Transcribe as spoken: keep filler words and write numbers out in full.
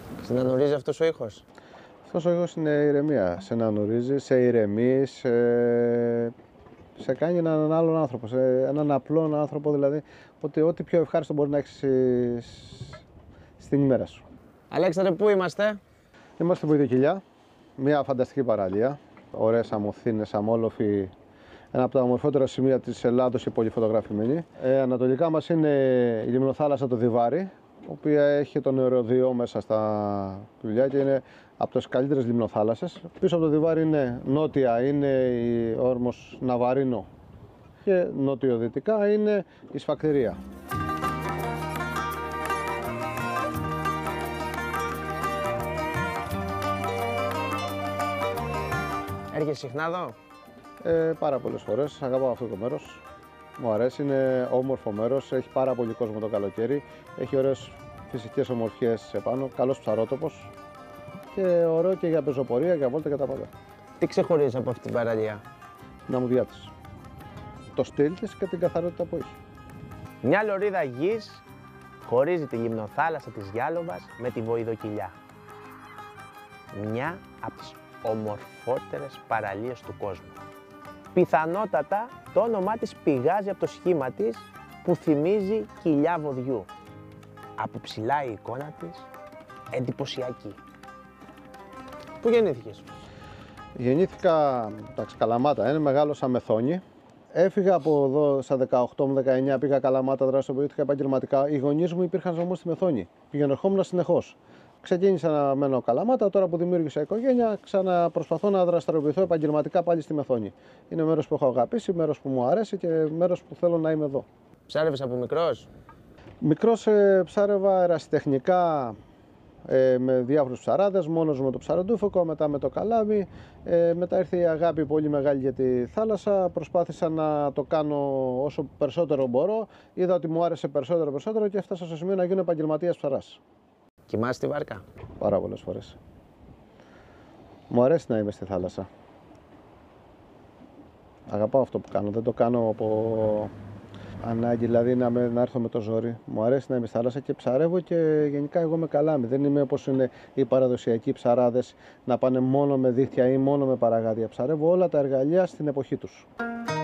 Συνανουρίζει αυτός ο ήχος? Αυτός ο ήχος είναι ηρεμία. Σε ανανουρίζει, σε ηρεμεί, σε, σε κάνει έναν άλλον άνθρωπο, σε έναν απλό άνθρωπο, δηλαδή ότι ό,τι πιο ευχάριστο μπορεί να έχεις στην ημέρα σου. Αλέξανδρε, πού είμαστε? Είμαστε στην Βοηδοκυλιά, μια φανταστική παραλία, ωραίες αμοθήνες, αμόλοφοι, ένα από τα ομορφότερα σημεία της Ελλάδος, η πολύ φωτογραφημένη. Ε, ανατολικά μας είναι η λιμνοθάλασσα το Διβάρι, η οποία έχει τον νεροδίο μέσα στα δουλειά και είναι από τις καλύτερες λιμνοθάλασσες. Πίσω από το Διβάρι είναι νότια, είναι η όρμος Ναβαρίνο και νότιο-δυτικά είναι η Σφακτηρία. Έρχεσαι συχνά εδώ? Ε, πάρα πολλές φορές, αγαπάω αυτό το μέρος. Μου αρέσει, είναι όμορφο μέρος, έχει πάρα πολύ κόσμο το καλοκαίρι, έχει ωραίες φυσικές ομορφιές επάνω, καλός ψαρότοπος και ωραίο και για πεζοπορία, για βόλτα και τα πάντα. Τι ξεχωρίζει από αυτή την παραλία? Την αμμουδιά της, το στυλ της και την καθαρότητα που έχει. Μια λωρίδα γης χωρίζει τη λιμνοθάλασσα της Γιάλοβας με τη Βοηδοκυλιά. Μια από τις ομορφότερες παραλίες του κόσμου. Πιθανότατα το όνομά της πηγάζει από το σχήμα της που θυμίζει κοιλιά βοδιού. Από ψηλά η εικόνα της εντυπωσιακή. Πού γεννήθηκες? Γεννήθηκα, εντάξει, Καλαμάτα, είναι μεγάλωσα Μεθόνη. Έφυγα από εδώ στα δεκαοκτώ μου δεκαεννιά, πήγα Καλαμάτα, δραστηριοποιήθηκα επαγγελματικά. Οι γονείς μου υπήρχαν όμως στη Μεθόνη. Πηγαινοχόμουν συνεχώς. Ξεκίνησα να μένω Καλαμάτα, τώρα που δημιούργησα οικογένεια, ξαναπροσπαθώ να δραστηριοποιηθώ επαγγελματικά πάλι στη Μεθόνη. Είναι μέρος που έχω αγαπήσει, μέρος που μου αρέσει και μέρος που θέλω να είμαι εδώ. Ψάρευες από μικρός? Μικρός ε, ψάρευα ερασιτεχνικά ε, με διάφορους ψαράδες, μόνος με το ψαροντούφωκο, μετά με το καλάμι. Ε, μετά ήρθε η αγάπη πολύ μεγάλη για τη θάλασσα. Προσπάθησα να το κάνω όσο περισσότερο μπορώ. Είδα ότι μου άρεσε περισσότερο περισσότερο και έφτασα στο σημείο να γίνω επαγγελματίας ψαράς. Κοιμάσαι στη βάρκα? Πάρα πολλές φορές. Μου αρέσει να είμαι στη θάλασσα. Αγαπάω αυτό που κάνω. Δεν το κάνω από ανάγκη, δηλαδή να, με, να έρθω με το ζόρι. Μου αρέσει να είμαι στη θάλασσα και ψαρεύω και γενικά εγώ με καλάμι. Δεν είμαι όπως είναι οι παραδοσιακοί ψαράδες να πάνε μόνο με δίχτυα ή μόνο με παραγάδια. Ψαρεύω όλα τα εργαλεία στην εποχή τους.